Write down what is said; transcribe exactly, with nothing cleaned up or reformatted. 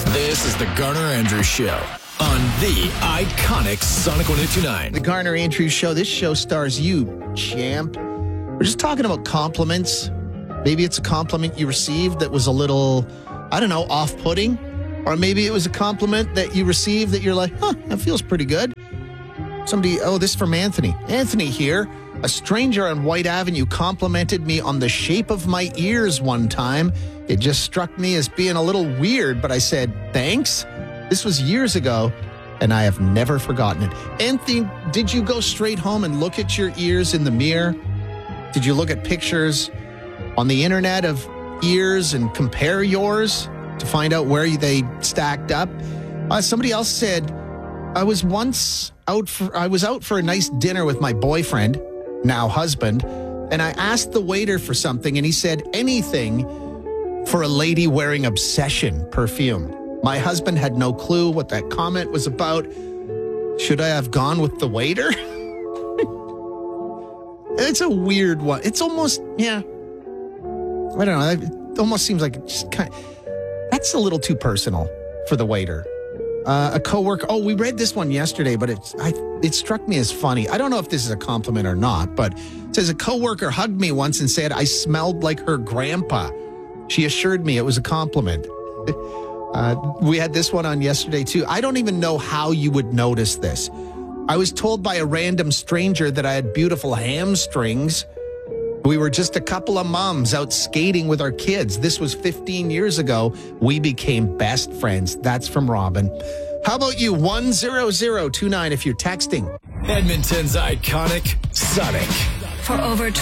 This is the Garner Andrews Show on the iconic Sonic one oh two nine. The Garner Andrews Show. This show stars you, champ. We're just talking about compliments. Maybe it's a compliment you received that was a little, I don't know, off-putting. Or maybe it was a compliment that you received that you're like, huh, that feels pretty good. Somebody, oh, this is from Anthony. Anthony here. A stranger on White Avenue complimented me on the shape of my ears one time. It just struck me as being a little weird, but I said, thanks. This was years ago, and I have never forgotten it. Anthony, did you go straight home and look at your ears in the mirror? Did you look at pictures on the internet of ears and compare yours to find out where they stacked up? Uh, somebody else said, I was once out for, I was out for a nice dinner with my boyfriend, now husband, and I asked the waiter for something, and he said anything for a lady wearing Obsession perfume. My husband had no clue what that comment was about. Should I have gone with the waiter? It's a weird one. It's almost, yeah, I don't know. It almost seems like it's just kind of, that's a little too personal for the waiter. Uh, a coworker. Oh, we read this one yesterday, but it's I, it struck me as funny. I don't know if this is a compliment or not, but it says a coworker hugged me once and said I smelled like her grandpa. She assured me it was a compliment. Uh, we had this one on yesterday too. I don't even know how you would notice this. I was told by a random stranger that I had beautiful hamstrings. We were just a couple of moms out skating with our kids. This was fifteen years ago. We became best friends. That's from Robin. How about you? one zero zero two nine if you're texting. Edmonton's iconic Sonic. For over